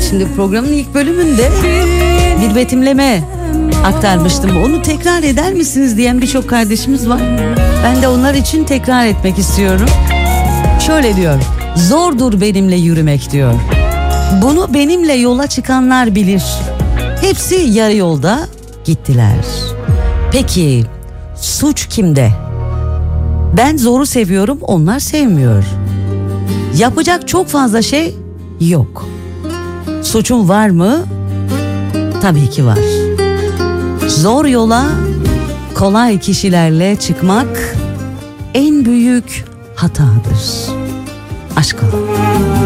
Şimdi programın ilk bölümünde bir betimleme aktarmıştım. Onu tekrar eder misiniz diyen birçok kardeşimiz var. Ben de onlar için tekrar etmek istiyorum. Şöyle diyor: zordur benimle yürümek diyor. Bunu benimle yola çıkanlar bilir. Hepsi yarı yolda gittiler. Peki suç kimde? Ben zoru seviyorum, onlar sevmiyor. Yapacak çok fazla şey yok. Suçum var mı? Tabii ki var. Zor yola kolay kişilerle çıkmak en büyük hatadır. Aşk olsun.